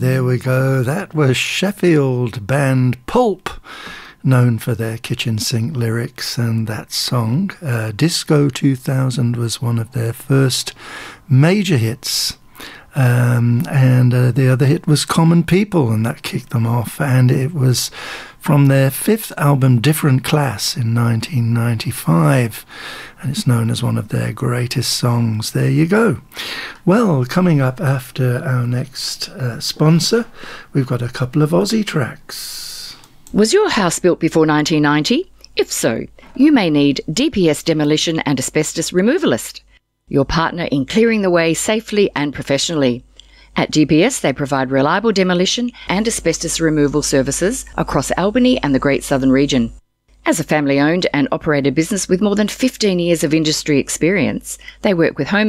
There we go. That was Sheffield band Pulp, known for their kitchen sink lyrics, and that song, Disco 2000, was one of their first major hits. And the other hit was Common People, and that kicked them off, and it was from their fifth album Different Class in 1995, and it's known as one of their greatest songs. There you go. Well, coming up after our next sponsor, we've got a couple of Aussie tracks. Was your house built before 1990? If so, you may need DPS Demolition and Asbestos Removalist, your partner in clearing the way safely and professionally. At DPS, they provide reliable demolition and asbestos removal services across Albany and the Great Southern Region. As a family-owned and operated business with more than 15 years of industry experience, they work with home